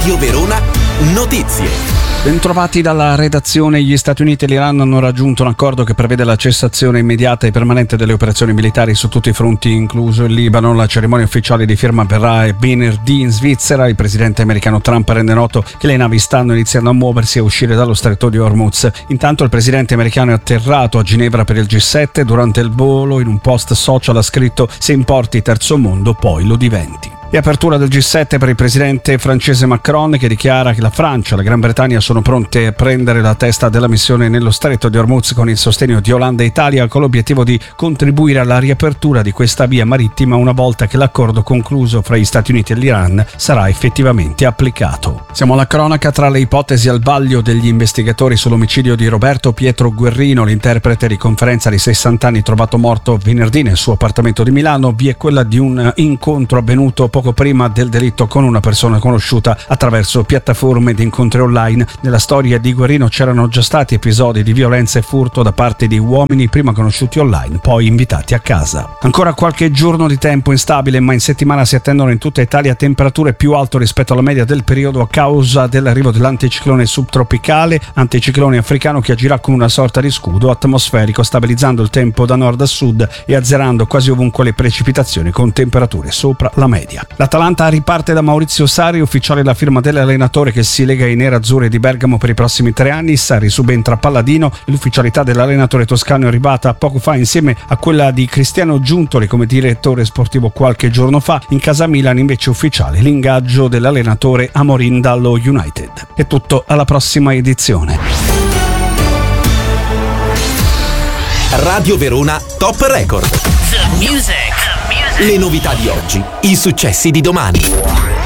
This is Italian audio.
Radio Verona Notizie. Bentrovati dalla redazione. Gli Stati Uniti e l'Iran hanno raggiunto un accordo che prevede la cessazione immediata e permanente delle operazioni militari su tutti i fronti, incluso il Libano. La cerimonia ufficiale di firma avverrà venerdì in Svizzera. Il presidente americano Trump rende noto che le navi stanno iniziando a muoversi e a uscire dallo stretto di Hormuz. Intanto il presidente americano è atterrato a Ginevra per il G7. Durante il volo, in un post social, ha scritto: "Se importi terzo mondo, poi lo diventi". E apertura del G7 per il presidente francese Macron, che dichiara che la Francia e la Gran Bretagna sono pronte a prendere la testa della missione nello stretto di Hormuz con il sostegno di Olanda e Italia, con l'obiettivo di contribuire alla riapertura di questa via marittima una volta che l'accordo concluso fra gli Stati Uniti e l'Iran sarà effettivamente applicato. Siamo alla cronaca. Tra le ipotesi al vaglio degli investigatori sull'omicidio di Roberto Pietro Guerrino, l'interprete di conferenza di 60 anni trovato morto venerdì nel suo appartamento di Milano, vi è quella di un incontro avvenuto poco prima del delitto con una persona conosciuta attraverso piattaforme di incontri online. Nella storia di Guerrino c'erano già stati episodi di violenza e furto da parte di uomini prima conosciuti online, poi invitati a casa. Ancora qualche giorno di tempo instabile, ma in settimana si attendono in tutta Italia temperature più alte rispetto alla media del periodo a causa dell'arrivo dell'anticiclone subtropicale, anticiclone africano che agirà come una sorta di scudo atmosferico, stabilizzando il tempo da nord a sud e azzerando quasi ovunque le precipitazioni con temperature sopra la media. L'Atalanta riparte da Maurizio Sarri, ufficiale la firma dell'allenatore che si lega ai nerazzurri di Bergamo per i prossimi 3 anni. Sarri subentra a Palladino. L'ufficialità dell'allenatore toscano è arrivata poco fa insieme a quella di Cristiano Giuntoli come direttore sportivo qualche giorno fa. In casa Milan invece ufficiale l'ingaggio dell'allenatore Amorim dallo United. È tutto, alla prossima edizione. Radio Verona Top Record. The music. Le novità di oggi, i successi di domani.